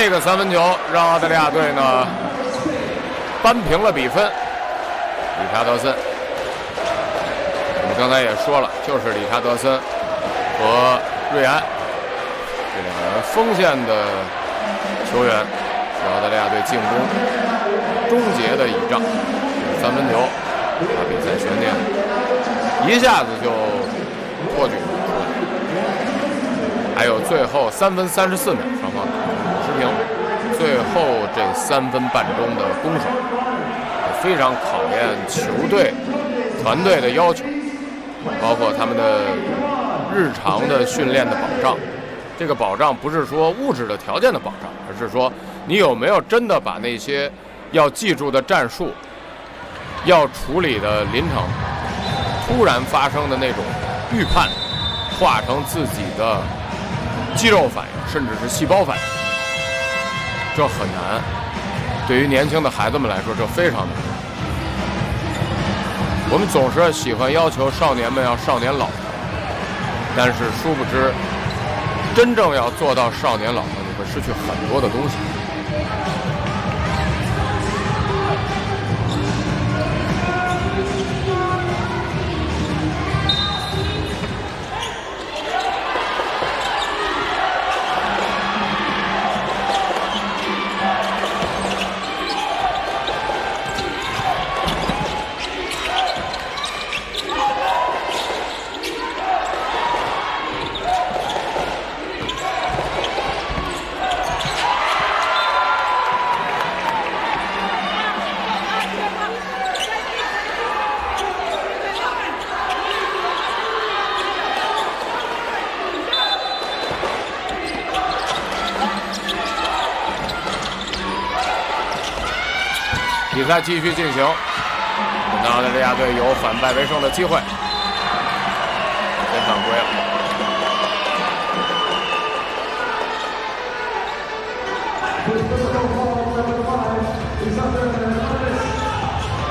这个3分球让澳大利亚队呢扳平了比分。理查德森，我们刚才也说了，就是理查德森和瑞安这两人锋线的球员，是澳大利亚队进攻终结的倚仗。3分球把比赛悬念一下子就破局了。还有最后3分34秒，双方持平。最后这3分半钟的攻守，也非常考验球队团队的要求，包括他们的日常的训练的保障。这个保障不是说物质的条件的保障，而是说你有没有真的把那些要记住的战术、要处理的临场突然发生的那种预判，化成自己的肌肉反应，甚至是细胞反应。这很难，对于年轻的孩子们来说，这非常难。我们总是喜欢要求少年们要少年老成，但是殊不知，真正要做到少年老成，你会失去很多的东西。比赛继续进行，澳大利亚队有反败为胜的机会。先犯规了。